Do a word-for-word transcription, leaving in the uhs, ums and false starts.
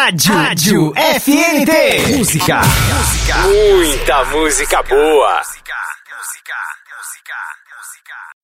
Rádio, Rádio F N T. Música. Música. Muita música boa.